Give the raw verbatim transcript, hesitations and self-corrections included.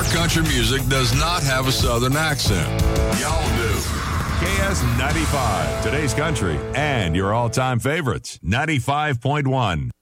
country music does not have a Southern accent. Y'all do. K S ninety-five, today's country, and your all-time favorites, ninety-five point one.